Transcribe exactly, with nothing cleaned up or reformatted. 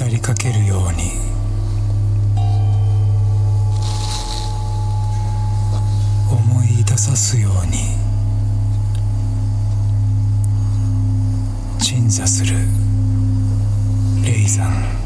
語りかけるように思い出さすように鎮座する霊山。